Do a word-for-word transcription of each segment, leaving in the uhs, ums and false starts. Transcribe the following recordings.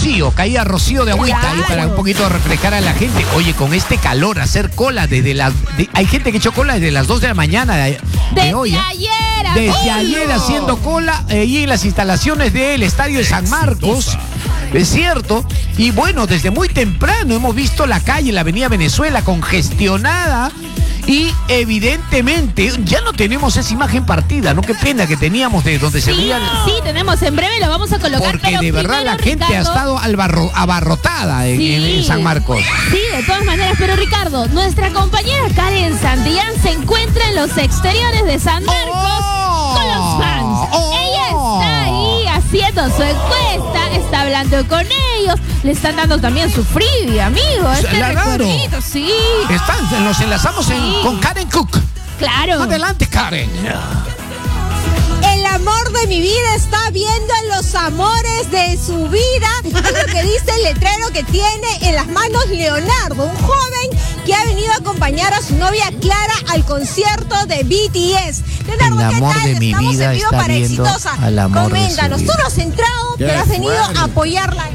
rocío, caía rocío de agüita claro. ahí para un poquito refrescar a la gente. Oye, con este calor, hacer cola desde las... De, hay gente que echó cola desde las dos de la mañana de, de desde hoy. ¿eh? ayer. Desde Julio. ayer haciendo cola eh, ahí en las instalaciones del Estadio de San Marcos. Es cierto. Y bueno, desde muy temprano hemos visto la calle, la avenida Venezuela, congestionada. Y evidentemente ya no tenemos esa imagen partida, ¿no? Qué pena que teníamos de donde sí, se veía. Sí, tenemos, en breve lo vamos a colocar. Porque pero de verdad primero, la gente Ricardo, ha estado albarro, abarrotada en, sí, en, en San Marcos. Sí, de todas maneras, pero Ricardo, nuestra compañera Karen Santillán se encuentra en los exteriores de San Marcos oh, con los fans. Oh, Ella está ahí haciendo su encuesta, está hablando con ellos, le están dando también su freebie, amigo. Este claro. Sí. Están, nos enlazamos en, sí. con Karen Cook. Claro. Adelante, Karen. El amor de mi vida está viendo los amores de su vida. Es lo que dice el letrero que tiene en las manos Leonardo, un joven que ha venido a acompañar a su novia Clara al concierto de B T S. Leonardo, el amor ¿qué tal? de mi Estamos vida en vivo está para viendo Exitosa. al amor Coméntanos, de su vida. tú no has entrado, pero has venido a apoyarla.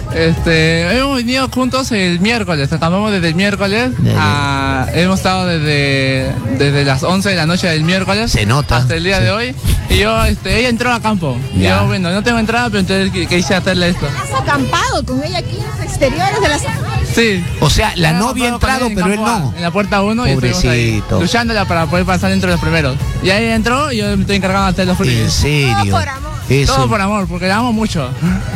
Este, hemos venido juntos el miércoles, acabamos desde el miércoles, a, hemos estado desde, desde las once de la noche del miércoles Se nota, hasta el día sí. de hoy. Y yo, este, ella entró a campo. Ya. Yo, bueno, no tengo entrada, pero entonces quise hacerle esto. ¿Has acampado con ella aquí en los exteriores de las... Sí. O sea, la Yo novia ha entrado, pero él no. En la puerta uno y estuvimos ahí, luchándola para poder pasar dentro de los primeros. Y ahí entró y yo me estoy encargado de hacer los ¿En fritos. serio? Todo por amor. Eso. Todo por amor, porque la amo mucho.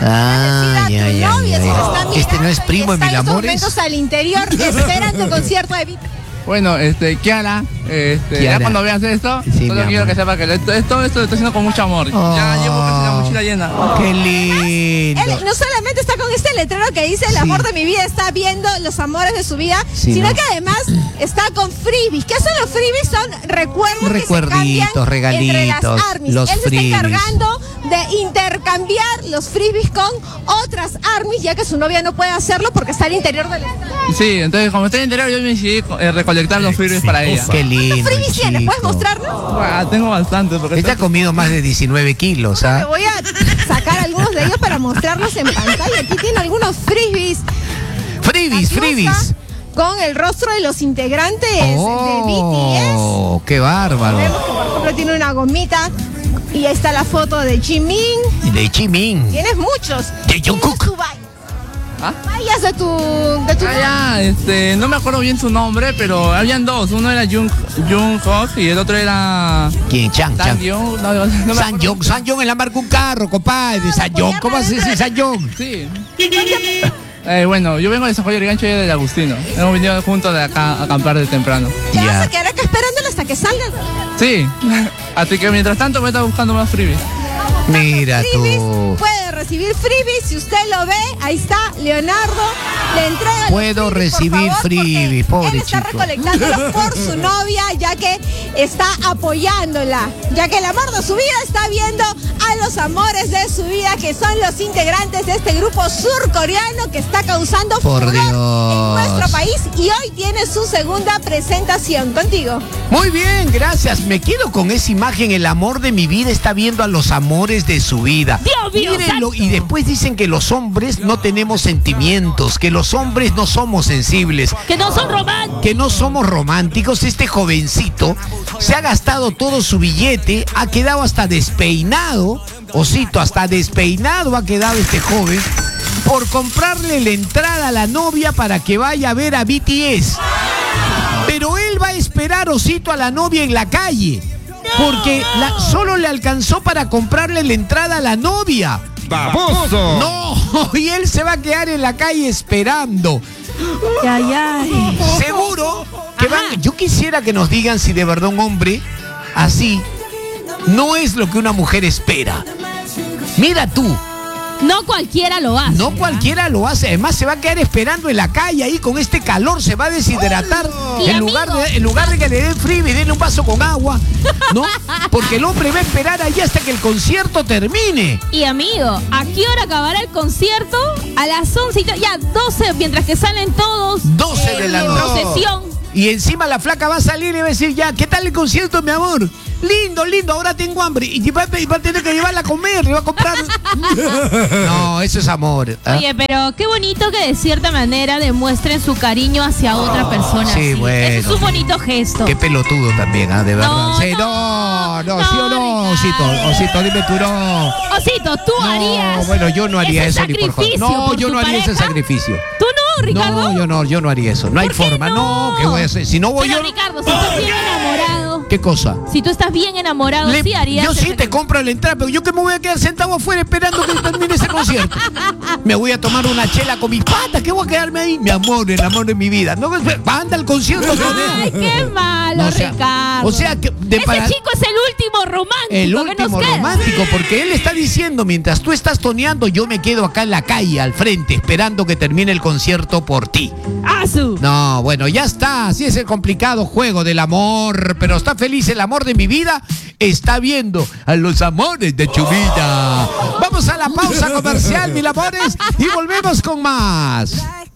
Ay, ay, ay, ay. Este no es primo en Mil Amores. momentos al interior esperan tu concierto de B T S. Bueno, este, Kiara, este, Kiara. ya cuando veas esto, Sí, solo mi quiero amor. que sepa que esto, esto, esto lo estoy haciendo con mucho amor. Oh. Ya llevo casi la mochila llena. Qué lindo. Él no solamente está con este letrero que dice el Sí. amor de mi vida, está viendo los amores de su vida, Sí, sino ¿no? que además está con freebies. ¿Qué son los freebies? Son recuerdos Recuerditos, que se cambian regalitos, entre las armies. los Él se freebies. está encargando de intercambiar los freebies con otras armies, ya que su novia no puede hacerlo porque está al interior del estadio. Sí, entonces como estoy en interior, yo me decidí eh, recolectar los freebies para ella. Qué lindo. ¿Cuántos freebies tienes? ¿Puedes chico. mostrarnos? Ah, tengo bastante. Porque Este ha esto- comido más de diecinueve kilos, Te ¿ah? voy a sacar algunos de ellos para mostrarlos en pantalla. Aquí tiene algunos freebies. Freebies, Aquí freebies. está con el rostro de los integrantes de B T S. Oh, qué bárbaro. Vemos que, por ejemplo, tiene una gomita. Y ahí está la foto de Jimin. De Jimin. Tienes muchos. De Jungkook. Tienes tu valla. ¿Ah? Vallas de tu... De tu... Ah, ya, este, no me acuerdo bien su nombre, pero habían dos. Uno era Jung, Jungkook y el otro era ¿Quién? Chan, Chan. Sanjong. No, no, no me San acuerdo. Jong, San Jong en la marca un carro, compadre. San Jong, ¿cómo haces ese San Jong? Sí. Eh, bueno, yo vengo de San Juan de Gancho y ella del Agustino. Hemos venido juntos de acá a acampar de temprano. Te vas a Ya. quedar acá esperándolo hasta que salgan. Sí. Así que mientras tanto voy a estar buscando más freebies. Mira Freebies, tú. puede recibir freebies. Si usted lo ve, ahí está Leonardo. Le entrega los Puedo freebies, por recibir favor, freebies, porque pobre él está chico. recolectándolos por su novia, ya que está apoyándola. Ya que el amor de su vida está viendo a los amores de su vida, que son los integrantes de este grupo surcoreano que está causando Por furor en Dios. nuestro país. Y hoy tiene su segunda presentación contigo. Muy bien, gracias. Me quedo con esa imagen. El amor de mi vida está viendo a los amores de su vida. Dios mío, Mírenlo, santo. y después dicen que los hombres no tenemos sentimientos, que los hombres no somos sensibles, Que no son románticos. que no somos románticos. Este jovencito se ha gastado todo su billete, ha quedado hasta despeinado, osito, hasta despeinado ha quedado este joven por comprarle la entrada a la novia para que vaya a ver a B T S. Pero él va a esperar, osito, a la novia en la calle, porque la- solo le alcanzó para comprarle la entrada a la novia. ¡Baboso! No, y él se va a quedar en la calle esperando. Ay, ay. Seguro que van. Yo quisiera que nos digan si de verdad un hombre así no es lo que una mujer espera. Mira tú, No cualquiera lo hace. no cualquiera lo hace. Además se va a quedar esperando en la calle ahí con este calor, se va a deshidratar. Y En lugar, amigo. de, en lugar de que le den freebie, denle un vaso con agua, ¿no? Porque el hombre va a esperar ahí hasta que el concierto termine. Y amigo, ¿a qué hora acabará el concierto? A las once y tre- ya doce, mientras que salen todos. doce de la en noche. procesión. Y encima la flaca va a salir y va a decir, ya, ¿qué tal el concierto, mi amor? lindo, lindo, ahora tengo hambre. Y va, va a tener que llevarla a comer, le va a comprar. No, eso es amor. ¿eh? Oye, pero qué bonito que de cierta manera demuestren su cariño hacia otra persona. Sí, así. bueno. Eso es un bonito gesto. Qué pelotudo también, ¿ah? De verdad. No, Sí, no, no, no, no, sí o no, Osito, Osito, dime tú no. Osito, tú No, harías. bueno, yo no haría ese eso ni por favor. sacrificio No, por yo tu no haría ese pareja? sacrificio. ¿Tú no, Ricardo? No, yo no, yo no haría eso. No hay ¿Por qué forma. No? no? ¿qué voy a hacer? Si no voy Pero yo. Ricardo, si estás bien enamorado. ¿Qué cosa? Si tú estás bien enamorado, Le- sí harías. yo el sí te sacrificio. compro la entrada, pero yo que me voy a quedar sentado afuera esperando que termine ese concierto. Me voy a tomar una chela con mis patas, ¿qué voy a quedarme ahí? Mi amor, el amor de mi vida. No, anda al concierto con Ay, él. qué malo, No, o sea, Ricardo. o sea que de Ese para- chico es el último romántico. El que nos último queda. romántico, porque él está diciendo, mientras tú estás toneando, yo me quedo acá en la calle, al frente, esperando que termine el concierto por ti. ¡Asu! No, bueno, ya está, así es el complicado juego del amor, pero está feliz el amor de mi vida, está viendo a los amores de tu vida. Vamos a la pausa comercial, mil amores, y volvemos con más.